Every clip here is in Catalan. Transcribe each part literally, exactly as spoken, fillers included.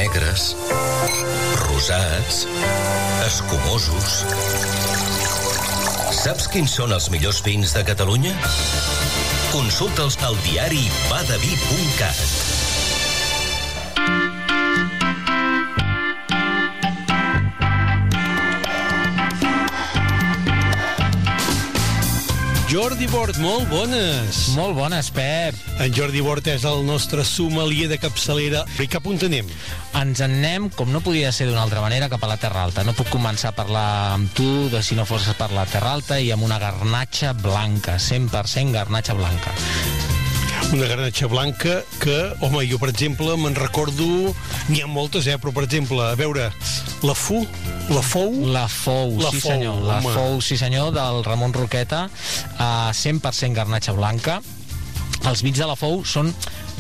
negres, rosats, escumosos... Saps quins són els millors vins de Catalunya? Consulta'ls al diari badavi punt cat. Jordi Bort, molt bones. Molt bones, Pep. En Jordi Bort és el nostre sommelier de capçalera. I cap on anem? Ens en anem, com no podia ser d'una altra manera, cap a la Terra Alta. No puc començar a parlar amb tu de si no fos per la Terra Alta i amb una garnatxa blanca, cent per cent garnatxa blanca. Una garnatxa blanca que, home, jo, per exemple, me'n recordo... N'hi ha moltes, eh? Però, per exemple, a veure, la Fu, la Fou... La Fou, la sí Fou, senyor. La home. Fou, sí senyor, del Ramon Roqueta, uh, cent per cent garnatxa blanca. Els vins de la Fou són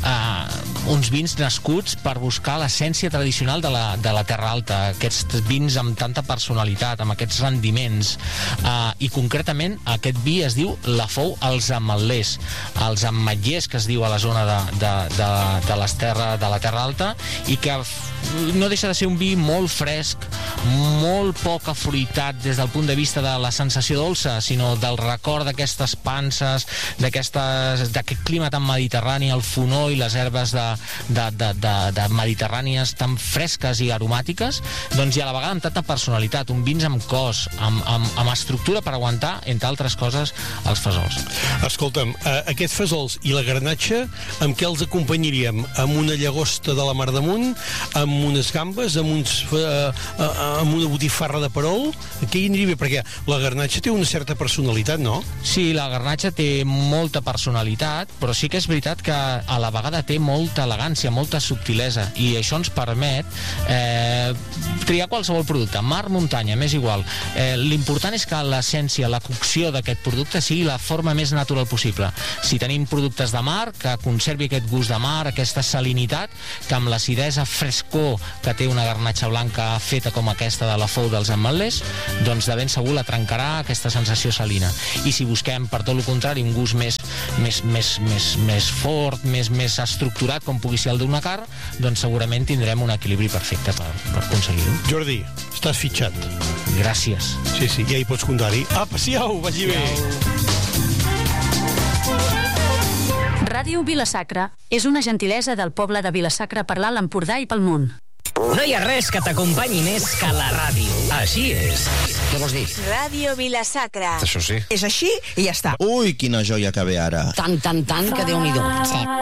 uh, uns vins nascuts per buscar l'essència tradicional de la, de la Terra Alta, aquests vins amb tanta personalitat, amb aquests rendiments, uh, i concretament aquest vi es diu la Fou als ametllers, els ametllers que es diu a la zona de, de, de, de, les terra, de la Terra Alta, i que no deixa de ser un vi molt fresc, molt poc afruitat des del punt de vista de la sensació dolça, sinó del record d'aquestes panses, d'aquest clima tan mediterrani, el fonó i les herbes de, de, de, de, de mediterrànies tan fresques i aromàtiques, doncs, i a la vegada amb tanta personalitat, un vins amb cos, amb, amb, amb estructura per aguantar, entre altres coses, els fesols. Escolta'm, eh, aquests fesols i la garnatxa, amb què els acompanyaríem? Amb una llagosta de la Mar d'Amunt, amb unes gambes, amb, uns, eh, eh, amb una botifarra de perol? Què hi aniria bé? Perquè la garnatxa té una certa personalitat, no? Sí, la garnatxa té molta personalitat, però sí que és veritat que a la vegada té molta elegància, molta subtilesa, i això ens permet eh, triar qualsevol producte, mar, muntanya, m'és igual. Eh, l'important és que l'essència, la cocció d'aquest producte sigui la forma més natural possible. Si tenim productes de mar, que conservi aquest gust de mar, aquesta salinitat, que amb l'acidesa frescor que té una garnatxa blanca feta com aquesta de la Fou dels ametllers, doncs de ben segur la trencarà aquesta sensació salina. I si busquem, per tot el contrari, un gust més, més, més, més, més fort, més, més estructurat, com pugui ser el d'una carn, doncs segurament tindrem un equilibri perfecte per, per aconseguir-ho. Jordi, estàs fitxat. Gràcies. Sí, sí, ja hi pots comptar-hi. Apa, siau, vagi bé. Ràdio Vila-sacra és una gentilesa del poble de Vila-sacra per l'Alt Empordà i pel món. No hi ha res que t'acompanyi més que la ràdio. Així és. Què vols dir? Ràdio Vila-sacra. Això sí. És així i ja està. Ui, quina joia que ve ara. Tant, tant, tant, que Déu-n'hi-do. Sí.